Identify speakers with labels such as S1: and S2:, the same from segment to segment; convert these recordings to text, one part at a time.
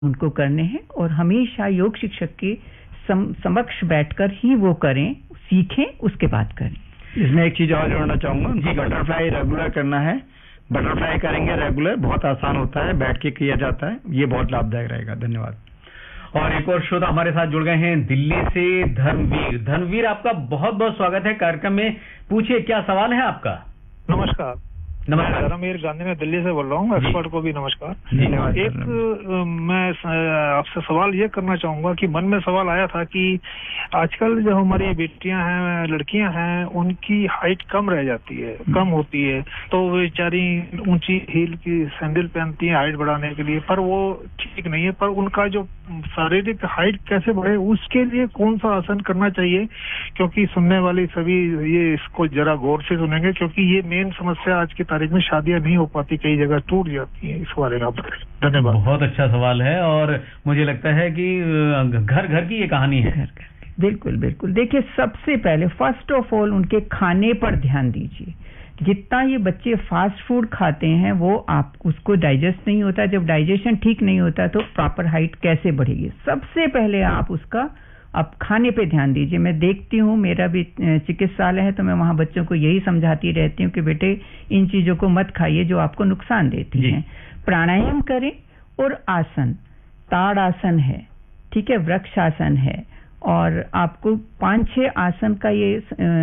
S1: उनको करने हैं और हमेशा योग शिक्षक के समक्ष बैठकर ही वो करें, सीखें, उसके बाद करें।
S2: इसमें एक चीज और जोड़ना चाहूंगा जी, बटरफ्लाई रेगुलर करना है। बटरफ्लाई करेंगे रेगुलर, बहुत आसान होता है, बैठ के किया जाता है, ये बहुत लाभदायक रहेगा। धन्यवाद।
S3: और एक और श्रोता हमारे साथ जुड़ गए हैं दिल्ली से, धर्मवीर। धर्मवीर, आपका बहुत बहुत स्वागत है कार्यक्रम में। पूछिए, क्या सवाल है आपका?
S4: नमस्कार।
S3: नमस्कार।
S4: धर्मवीर गांधी, मैं दिल्ली से बोल रहा हूँ। एक्सपर्ट को भी नमस्कार।
S2: धन्यवाद।
S4: एक मैं आपसे सवाल ये करना चाहूंगा कि मन में सवाल आया था कि आजकल जो हमारी बेटियां हैं, लड़कियां हैं, उनकी हाइट कम रह जाती है, कम होती है, तो बेचारी ऊंची हील की सैंडल पहनती है हाइट बढ़ाने के लिए, पर वो ठीक नहीं है। पर उनका जो शारीरिक हाइट कैसे बढ़े, उसके लिए कौन सा आसन करना चाहिए? क्योंकि सुनने वाले सभी ये इसको जरा गौर से सुनेंगे, क्योंकि ये मेन समस्या आज की तारीख में शादियां नहीं हो पाती, कई जगह टूट जाती हैं। इस बारे में आप बताएं। धन्यवाद।
S3: बहुत अच्छा सवाल है और मुझे लगता है कि घर घर की ये कहानी है।
S1: बिल्कुल बिल्कुल। देखिए, सबसे पहले फर्स्ट ऑफ ऑल उनके खाने पर ध्यान दीजिए। जितना ये बच्चे फास्ट फूड खाते हैं वो आप उसको डाइजेस्ट नहीं होता, जब डाइजेशन ठीक नहीं होता तो प्रॉपर हाइट कैसे बढ़ेगी? सबसे पहले आप उसका आप खाने पे ध्यान दीजिए। मैं देखती हूँ, मेरा भी चिकित्सालय है, तो मैं वहाँ बच्चों को यही समझाती रहती हूँ कि बेटे इन चीजों को मत खाइए जो आपको नुकसान देती हैं। प्राणायाम करें और आसन, ताड़ आसन है, ठीक है, वृक्ष आसन है, और आपको 5-6 आसन का ये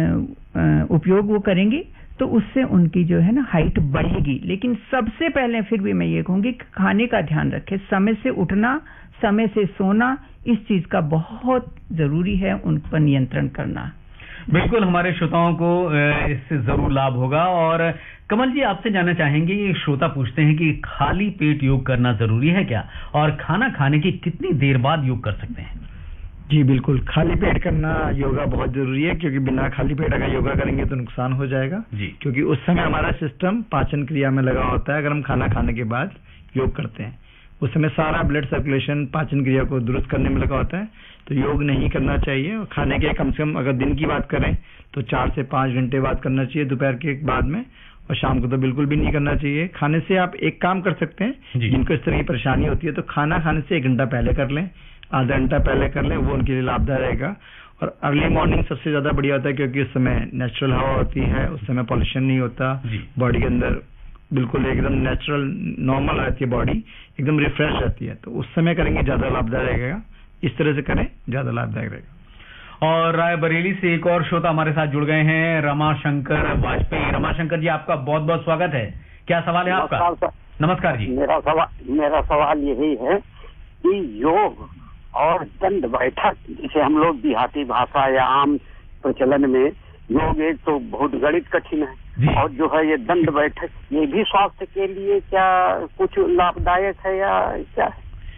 S1: उपयोग वो करेंगे तो उससे उनकी जो है ना हाइट बढ़ेगी। लेकिन सबसे पहले फिर भी मैं ये कहूंगी कि खाने का ध्यान रखें, समय से उठना, समय से सोना, इस चीज का बहुत जरूरी है उन पर नियंत्रण करना।
S3: बिल्कुल, हमारे श्रोताओं को इससे जरूर लाभ होगा। और कमल जी, आपसे जानना चाहेंगे, ये श्रोता पूछते हैं कि खाली पेट योग करना जरूरी है क्या, और खाना खाने की कितनी देर बाद योग कर सकते हैं?
S2: जी बिल्कुल, खाली पेट करना योगा बहुत जरूरी है, क्योंकि बिना खाली पेट अगर योगा करेंगे तो नुकसान हो जाएगा जी। क्योंकि उस समय हमारा सिस्टम पाचन क्रिया में लगा होता है। अगर हम खाना खाने के बाद योग करते हैं, उस समय सारा ब्लड सर्कुलेशन पाचन क्रिया को दुरुस्त करने में लगा होता है, तो योग नहीं करना चाहिए। और खाने के कम से कम अगर दिन की बात करें तो 4 से 5 घंटे बाद करना चाहिए, दोपहर के बाद में, और शाम को तो बिल्कुल भी नहीं करना चाहिए। खाने से आप एक काम कर सकते हैं, जिनको इस तरह की परेशानी होती है तो खाना खाने से 1 घंटा पहले कर लें, आधा घंटा पहले कर लें, वो उनके लिए लाभदायक रहेगा। और अर्ली मॉर्निंग सबसे ज्यादा बढ़िया होता है, क्योंकि उस समय नेचुरल हवा होती है, उस समय पॉल्यूशन नहीं होता, बॉडी के अंदर बिल्कुल एकदम नेचुरल नॉर्मल रहती है, बॉडी एकदम रिफ्रेश रहती है, तो उस समय करेंगे ज्यादा लाभदायक रहेगा। इस तरह से करें, ज्यादा लाभदायक रहेगा।
S3: और रायबरेली से एक और श्रोता हमारे साथ जुड़ गए हैं, रमाशंकर वाजपेयी। रमाशंकर जी, आपका बहुत बहुत स्वागत है। क्या सवाल है आपका? नमस्कार जी।
S5: मेरा सवाल यही है कि योग और दंड बैठक, जिसे हम लोग देहाती भाषा या आम प्रचलन में योग, एक तो बहुत गणित कठिन है, और जो है ये दंड बैठक, ये भी स्वास्थ्य के लिए क्या कुछ लाभदायक है या क्या?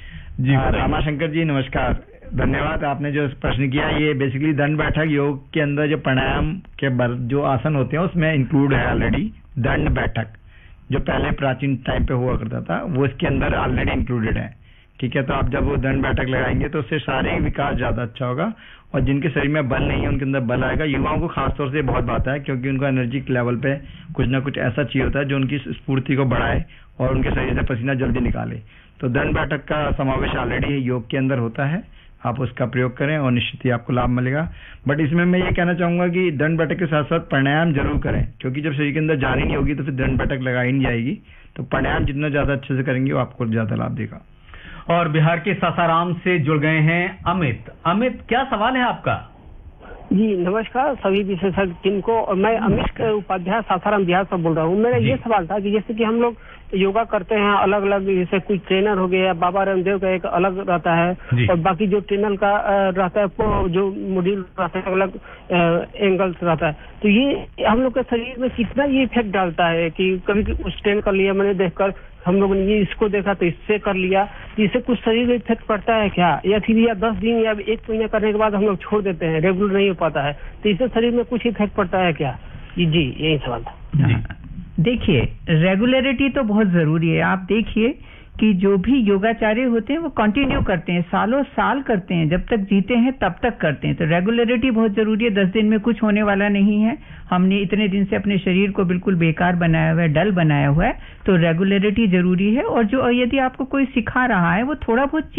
S2: जी रामाशंकर जी, नमस्कार, धन्यवाद। आपने जो प्रश्न किया, ये बेसिकली दंड बैठक योग के अंदर जो प्राणायाम के जो आसन होते हैं उसमें इंक्लूड है ऑलरेडी। दंड बैठक जो पहले प्राचीन टाइम पे हुआ करता था, वो इसके अंदर ऑलरेडी इंक्लूडेड है, ठीक है। तो आप जब वो दंड बैठक लगाएंगे तो उससे शारीरिक विकास ज्यादा अच्छा होगा, और जिनके शरीर में बल नहीं है उनके अंदर बल आएगा। युवाओं को खासतौर से बहुत बात है, क्योंकि उनका एनर्जी लेवल पे कुछ ना कुछ ऐसा चाहिए होता है जो उनकी स्फूर्ति को बढ़ाए और उनके शरीर से पसीना जल्दी निकाले। तो दंड बैठक का समावेश ऑलरेडी योग के अंदर होता है, आप उसका प्रयोग करें और निश्चित ही आपको लाभ मिलेगा। बट इसमें मैं ये कहना चाहूंगा कि दंड बैठक के साथ साथ प्राणायाम जरूर करें, क्योंकि जब शरीर के अंदर जान ही नहीं होगी तो फिर दंड बैठक लगाई नहीं जाएगी। तो प्राणायाम जितना ज्यादा अच्छे से करेंगे वो आपको ज्यादा लाभ देगा।
S3: और बिहार के सासाराम से जुड़ गए हैं अमित। अमित, क्या सवाल है आपका?
S6: जी नमस्कार सभी विशेषज्ञ टीम को, और मैं अमित उपाध्याय सासाराम बिहार से बोल रहा हूँ। मेरा ये सवाल था कि जैसे कि हम लोग योगा करते हैं अलग अलग, जैसे कुछ ट्रेनर हो गया, बाबा रामदेव का एक अलग रहता है, और बाकी जो ट्रेनर का रहता है जो मॉड्यूल रहता है अलग एंगल्स रहता है, तो ये हम लोग के शरीर में कितना ये इफेक्ट डालता है कि कभी उस ट्रेन कर लिया मैंने देखकर, हम लोगों ने ये इसको देखा तो इससे कर लिया, तो इससे कुछ शरीर में इफेक्ट पड़ता है क्या, या फिर या 10 दिन या 1 महीना करने के बाद हम लोग छोड़ देते हैं, रेगुलर नहीं हो पाता है, तो इससे शरीर में कुछ इफेक्ट पड़ता है क्या? जी यही सवाल था।
S1: देखिए, रेगुलरिटी तो बहुत जरूरी है। आप देखिए कि जो भी योगाचार्य होते हैं वो कंटिन्यू करते हैं, सालों साल करते हैं, जब तक जीते हैं तब तक करते हैं। तो रेगुलरिटी बहुत जरूरी है। 10 दिन में कुछ होने वाला नहीं है। हमने इतने दिन से अपने शरीर को बिल्कुल बेकार बनाया हुआ है, डल बनाया हुआ है, तो रेगुलरिटी जरूरी है। और जो यदि आपको कोई सिखा रहा है वो थोड़ा बहुत